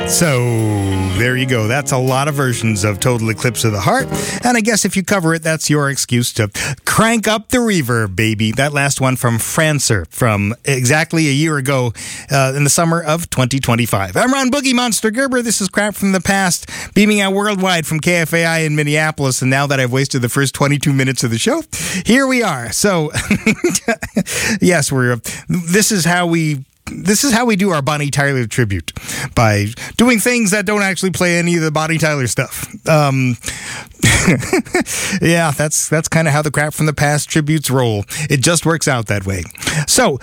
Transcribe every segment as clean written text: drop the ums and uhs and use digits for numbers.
So, there you go. That's a lot of versions of Total Eclipse of the Heart. And I guess if you cover it, that's your excuse to crank up the reverb, baby. That last one from Francer from exactly a year ago in the summer of 2025. I'm Ron Boogie Monster Gerber. This is Crap from the Past, beaming out worldwide from KFAI in Minneapolis. And now that I've wasted the first 22 minutes of the show, here we are. So, yes, this is how we do our Bonnie Tyler tribute, by doing things that don't actually play any of the Bonnie Tyler stuff. Yeah, that's kind of how the Crap from the Past tributes roll. It just works out that way. So,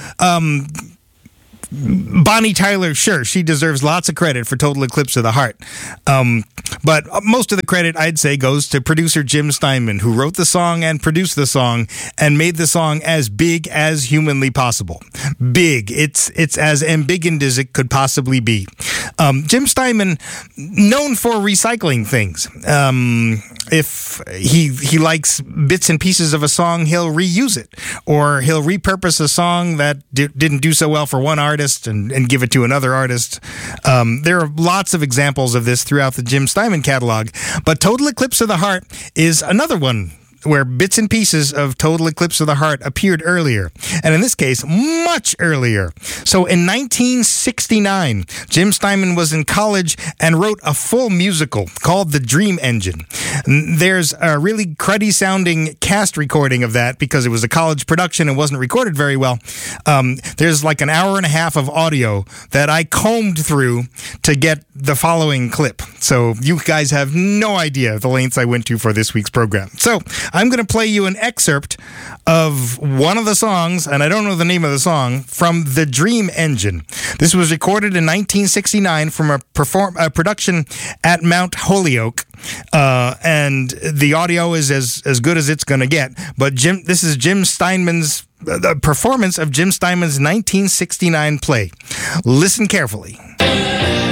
Bonnie Tyler, sure, she deserves lots of credit for Total Eclipse of the Heart. But most of the credit, I'd say, goes to producer Jim Steinman, who wrote the song and produced the song and made the song as big as humanly possible. Big. It's as embiggened as it could possibly be. Jim Steinman, known for recycling things. If he likes bits and pieces of a song, he'll reuse it. Or he'll repurpose a song that didn't do so well for one artist and give it to another artist. There are lots of examples of this throughout the Jim Steinman catalog, but Total Eclipse of the Heart is another one where bits and pieces of Total Eclipse of the Heart appeared earlier, and in this case, much earlier. So in 1969, Jim Steinman was in college and wrote a full musical called The Dream Engine. There's a really cruddy-sounding cast recording of that because it was a college production and wasn't recorded very well. There's like an hour and a half of audio that I combed through to get the following clip. So you guys have no idea the lengths I went to for this week's program. So I'm going to play you an excerpt of one of the songs, and I don't know the name of the song, from The Dream Engine. This was recorded in 1969 from a production at Mount Holyoke, and the audio is as good as it's going to get. But this is Jim Steinman's the performance of Jim Steinman's 1969 play. Listen carefully.